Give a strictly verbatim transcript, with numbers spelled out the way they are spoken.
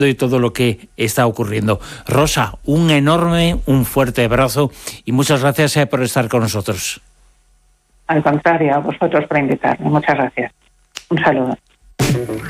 y todo lo que está ocurriendo. Rosa, un enorme, un fuerte abrazo y muchas gracias eh, por estar con nosotros. Al contrario, a vosotros por invitarme. Muchas gracias. Un saludo.